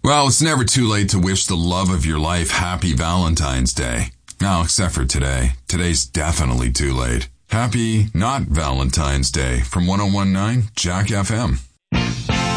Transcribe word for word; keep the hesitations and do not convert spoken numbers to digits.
Well, it's never too late to wish the love of your life happy Valentine's Day. No, except for today. Today's definitely too late. Happy not Valentine's Day from one oh one point nine Jack F M.